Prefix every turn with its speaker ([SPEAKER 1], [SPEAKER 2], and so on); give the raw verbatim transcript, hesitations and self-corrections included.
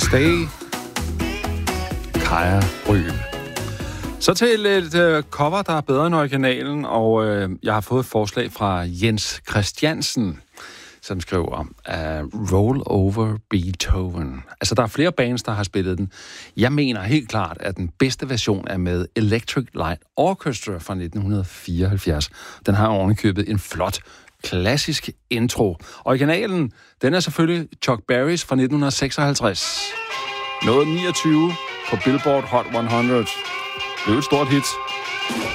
[SPEAKER 1] Stay. Kaja Brüel. Så til et øh, cover, der er bedre end originalen, og øh, jeg har fået et forslag fra Jens Christiansen, som skriver uh, Roll Over Beethoven. Altså, der er flere bands, der har spillet den. Jeg mener helt klart, at den bedste version er med Electric Light Orchestra fra nitten fireoghalvfjerds. Den har ovenikøbet en flot, klassisk intro. Originalen, den er selvfølgelig Chuck Berrys fra nitten seksoghalvtreds. Nåede niogtyve på Billboard Hot hundrede. Det er jo et stort hit.